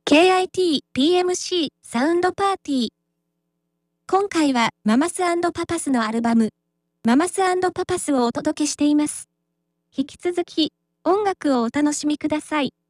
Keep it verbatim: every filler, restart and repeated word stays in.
ケーアイティーピーエムシー サウンドパーティー。今回はママス&パパスのアルバム、ママス&パパスをお届けしています。引き続き音楽をお楽しみください。